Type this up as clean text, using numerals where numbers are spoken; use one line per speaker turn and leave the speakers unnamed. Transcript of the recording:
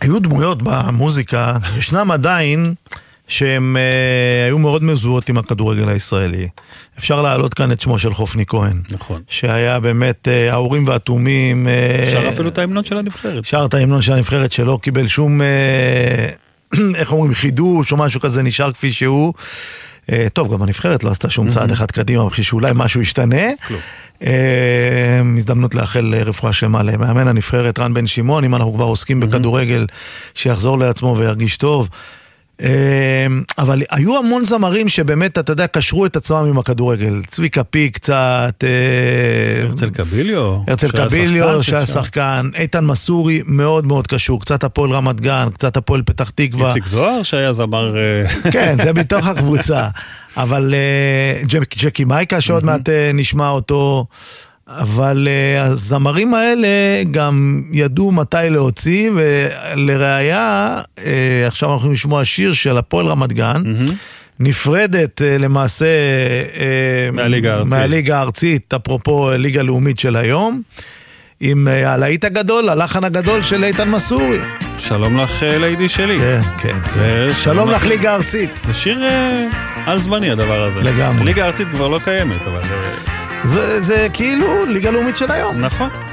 היו דמויות במוזיקה, ישנם עדיין, שהם היו מאוד מזוהות עם הכדורגל הישראלי. אפשר להעלות כאן את שמו של חופני כהן.
נכון.
שהיה באמת האורים והתומים.
שר אפילו את ההמנון של הנבחרת.
שר את ההמנון של הנבחרת שלא קיבל שום, איך אומרים, חידוש או משהו כזה, נשאר כפי שהוא. טוב, גם הנבחרת לא עשתה שום צעד אחד קדימה, בכי שאולי משהו ישתנה.
כלום.
הזדמנות לאחל רפואה שלמה למאמן הנבחרת רן בן שמעון, אם אנחנו כבר עוסקים בכדורגל, שיחזור לעצמו וירגיש טוב. אבל היו המון זמרים שבאמת, אתה יודע, קשרו את עצמם עם הכדורגל. צביקה פיק קצת, הרצל קביליו, שהיה שחקן, איתן מסורי, מאוד מאוד קשור, קצת הפועל רמת גן, קצת הפועל פתח תקווה.
איציק זוהר שהיה זמר...
כן, זה מתוך הקבוצה. אבל ג'קי מייקה, שעוד מעט נשמע אותו... אבל הזמרים האלה גם ידעו מתי להוציא, ולראיה, עכשיו אנחנו נשמוע שיר של הפועל רמת גן, נפרדת למעשה מהליגה הארצית, אפרופו ליגה לאומית של היום, עם הלהיט הגדול, הלחן הגדול של איתן מסורי.
שלום לך לידי שלי.
כן. שלום לך ליגה ארצית.
זה שיר על זמני הדבר הזה.
לגמרי.
ליגה ארצית כבר לא קיימת, אבל...
זה כאילו ליגה לאומית של היום.
נכון.